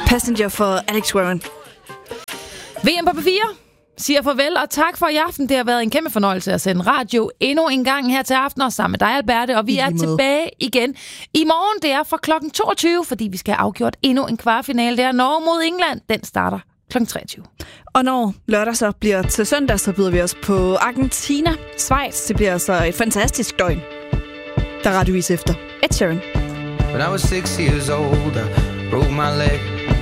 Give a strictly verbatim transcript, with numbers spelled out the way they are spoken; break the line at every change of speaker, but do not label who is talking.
Passenger for Alex Warren.
V M på P fire siger farvel og tak for i aften. Det har været en kæmpe fornøjelse at sende radio endnu en gang her til aften, og sammen med dig, Alberte. Og vi er tilbage igen i morgen. Det er fra klokken toogtyve, fordi vi skal have afgjort endnu en kvartfinale. Det er Norge mod England. Den starter klokken treogtyve.
Og når lørdag så bliver til søndag, så byder vi os på Argentina, Schweiz. Det bliver så et fantastisk døgn. Der radiovis efter Ed Sheeran.
When I was six years old, I broke my leg.